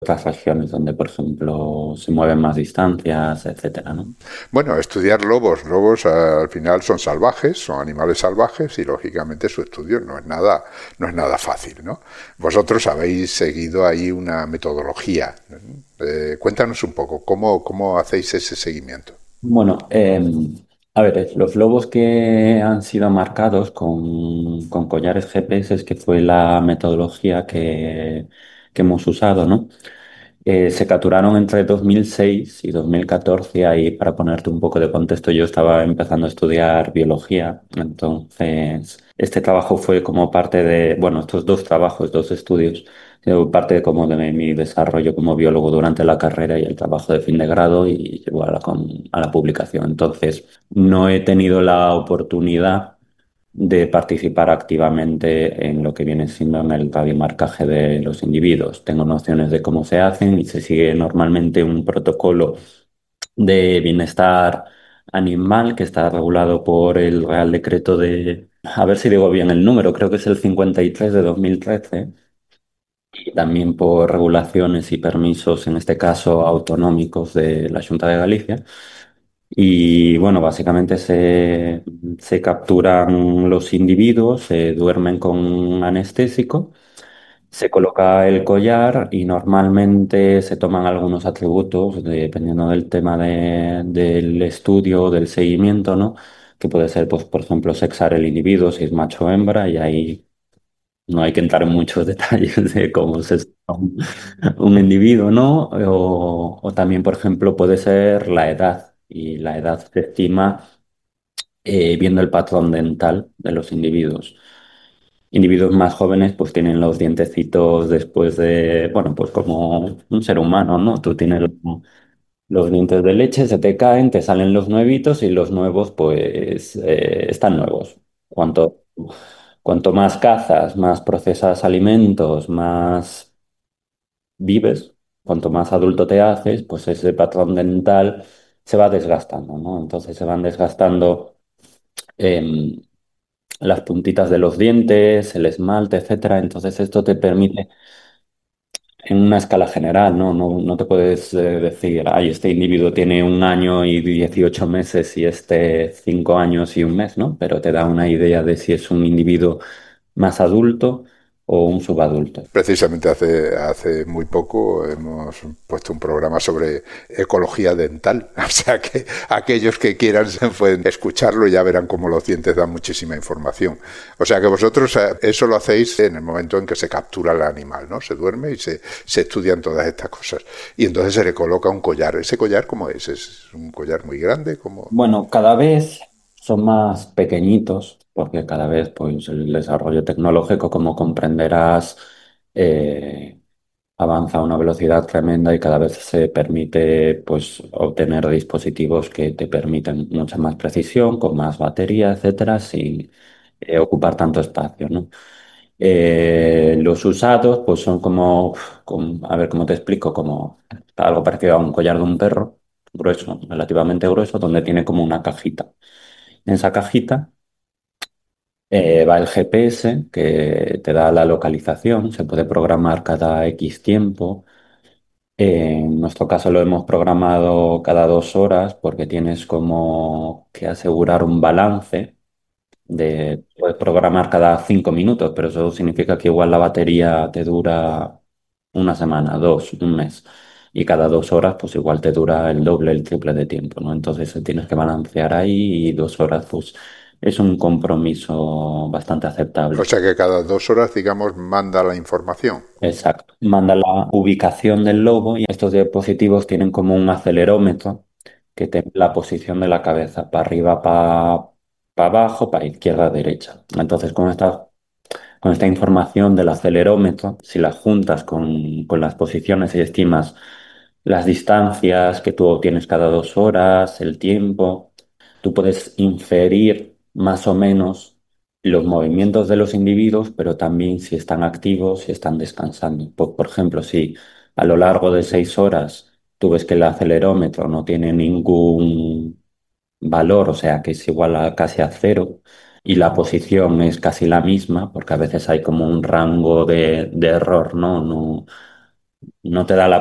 otras regiones donde, por ejemplo, se mueven más distancias, etcétera, ¿no? Bueno, estudiar lobos. Lobos al final son salvajes, son animales salvajes y lógicamente su estudio no es nada fácil, ¿no? Vosotros habéis seguido ahí una metodología. Cuéntanos un poco, ¿cómo hacéis ese seguimiento? Bueno, a ver, los lobos que han sido marcados con collares GPS, es que fue la metodología que hemos usado, ¿no? Se capturaron entre 2006 y 2014. Ahí, para ponerte un poco de contexto, yo estaba empezando a estudiar biología. Entonces, este trabajo fue como parte de, bueno, estos dos trabajos, dos estudios, parte como de mi desarrollo como biólogo durante la carrera y el trabajo de fin de grado y llegó a la publicación. Entonces, no he tenido la oportunidad de participar activamente en lo que viene siendo en el radiomarcaje de los individuos. Tengo nociones de cómo se hacen y se sigue normalmente un protocolo de bienestar animal que está regulado por el Real Decreto de, a ver si digo bien el número, creo que es el 53 de 2013, y también por regulaciones y permisos, en este caso autonómicos de la Junta de Galicia. Y bueno, básicamente se capturan los individuos, se duermen con un anestésico, se coloca el collar y normalmente se toman algunos atributos, dependiendo del tema del estudio o del seguimiento, ¿no? Que puede ser, pues, por ejemplo, sexar el individuo, si es macho o hembra, y ahí no hay que entrar en muchos detalles de cómo se sexa un individuo, ¿no? O también, por ejemplo, puede ser la edad, y la edad se estima viendo el patrón dental de los individuos. Individuos más jóvenes pues tienen los dientecitos después de, bueno, pues como un ser humano, ¿no? Tú tienes los dientes de leche, se te caen, te salen los nuevitos y los nuevos pues están nuevos. Cuanto, cuanto más cazas, más procesas alimentos, más vives, cuanto más adulto te haces, pues ese patrón dental se va desgastando, ¿no? Entonces se van desgastando em, las puntitas de los dientes, el esmalte, etcétera. Entonces esto te permite, en una escala general, ¿no? No te puedes decir, ay, este individuo tiene 1 año y 18 meses y este 5 años y un mes, ¿no? Pero te da una idea de si es un individuo más adulto o un subadulto. Precisamente hace muy poco hemos puesto un programa sobre ecología dental. O sea que aquellos que quieran se pueden escucharlo y ya verán cómo los dientes dan muchísima información. O sea que vosotros eso lo hacéis en el momento en que se captura el animal, ¿no? Se duerme y se estudian todas estas cosas. Y entonces se le coloca un collar. ¿Ese collar cómo es? ¿Es un collar muy grande? ¿Cómo? Bueno, cada vez son más pequeñitos, porque cada vez pues, el desarrollo tecnológico, como comprenderás, eh, avanza a una velocidad tremenda y cada vez se permite pues, obtener dispositivos que te permiten mucha más precisión, con más batería, etcétera, sin ocupar tanto espacio, ¿no? Los usados pues son a ver cómo te explico, como algo parecido a un collar de un perro, grueso, relativamente grueso, donde tiene como una cajita. En esa cajita va el GPS que te da la localización, se puede programar cada X tiempo. En nuestro caso lo hemos programado cada 2 horas porque tienes como que asegurar un balance puedes programar cada 5 minutos, pero eso significa que igual la batería te dura una semana, dos, un mes. Y cada 2 horas, pues igual te dura el doble, el triple de tiempo, ¿no? Entonces tienes que balancear ahí y 2 horas, pues es un compromiso bastante O aceptable. sea que cada 2 horas, digamos, manda la información. Exacto. Manda la ubicación del lobo y estos dispositivos tienen como un acelerómetro que te la posición de la cabeza, para arriba, para abajo, para izquierda, derecha. Entonces, con esta información del acelerómetro, si la juntas con las posiciones y estimas las distancias que tú obtienes cada 2 horas, el tiempo, tú puedes inferir más o menos los movimientos de los individuos, pero también si están activos, si están descansando. Por ejemplo, si a lo largo de 6 horas tú ves que el acelerómetro no tiene ningún valor, o sea que es igual a casi a cero, y la posición es casi la misma, porque a veces hay como un rango de error, ¿no? no te da la